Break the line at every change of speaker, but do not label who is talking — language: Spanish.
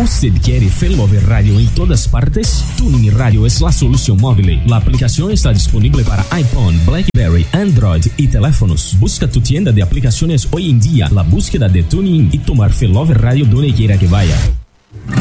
¿Usted quiere Felover Radio en todas partes? Tuning Radio es la solución móvil. La aplicación está disponible para iPhone, BlackBerry, Android y teléfonos. Busca tu tienda de aplicaciones hoy en día, la búsqueda de Tuning y tomar Felover Radio donde quiera que vaya.